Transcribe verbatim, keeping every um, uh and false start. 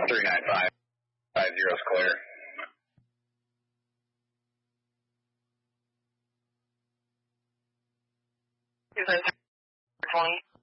three nine five, five zero's clear. Is that twenty?